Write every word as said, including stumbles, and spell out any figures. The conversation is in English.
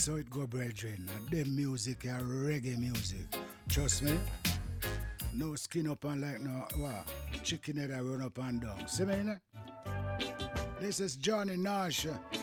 That's how it go, brethren. Them music are reggae music. Trust me. No skin up and like no what? Chicken head I run up and down. See me, innit? This is Johnny Nash.